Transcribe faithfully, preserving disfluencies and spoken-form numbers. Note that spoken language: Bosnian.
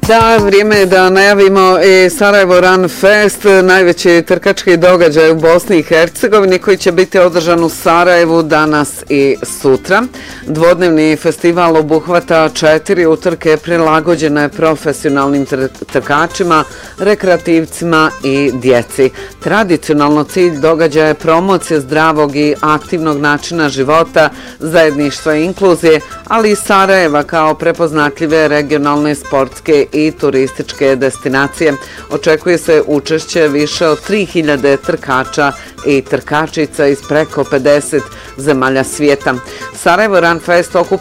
Da, vrijeme je da najavimo i Sarajevo Run Fest, najveći trkački događaj u Bosni i Hercegovini koji će biti održan u Sarajevu danas i sutra. Dvodnevni festival obuhvata četiri utrke prilagođene profesionalnim trkačima, rekreativcima i djeci. Tradicionalno cilj događaja je promocija zdravog i aktivnog načina života, zajedništva i inkluzije, ali i Sarajeva kao prepoznatljive regionalne sportske i turističke destinacije. Očekuje se učešće više od tri hiljade trkača i trkačica iz preko pedeset zemalja svijeta. Sarajevo Run Fest okuplja